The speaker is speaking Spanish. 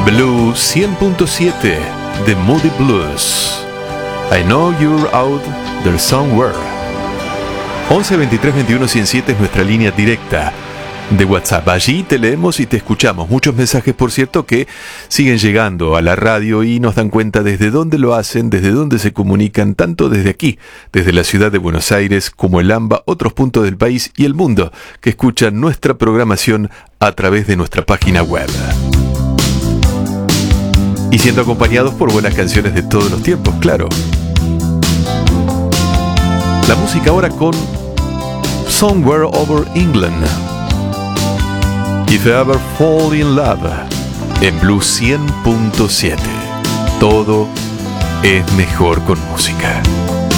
Blue 100.7 de Moody Blues. I know you're out there somewhere. 11 23 21 107 es nuestra línea directa de WhatsApp. Allí te leemos y te escuchamos. Muchos mensajes, por cierto, que siguen llegando a la radio y nos dan cuenta desde dónde lo hacen, desde dónde se comunican, tanto desde aquí, desde la ciudad de Buenos Aires, como el AMBA, otros puntos del país y el mundo, que escuchan nuestra programación a través de nuestra página web. Y siendo acompañados por buenas canciones de todos los tiempos, claro. La música ahora con Somewhere Over England. If I Ever Fall in Love en Blue 100.7. Todo es mejor con música.